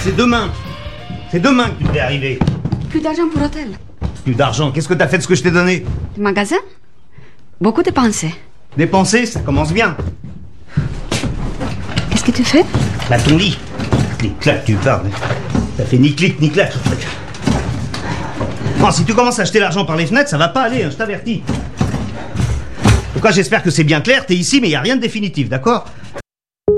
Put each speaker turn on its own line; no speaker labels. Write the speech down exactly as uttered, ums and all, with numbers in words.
c'est demain. C'est demain que tu devais arriver.
Plus d'argent pour l'hôtel.
Plus d'argent. Qu'est-ce que t'as fait de ce que je t'ai donné?
Le magasin? Beaucoup dépensé.
Dépenser, ça commence bien.
Qu'est-ce que tu fais?
Là, ton lit. Clic-clac, tu parles. Ça fait ni clic ni clac, ce truc. Non, si tu commences à acheter l'argent par les fenêtres, ça va pas aller, hein, je t'avertis. En tout cas, j'espère que c'est bien clair. T'es ici, mais il n'y a rien de définitif, d'accord?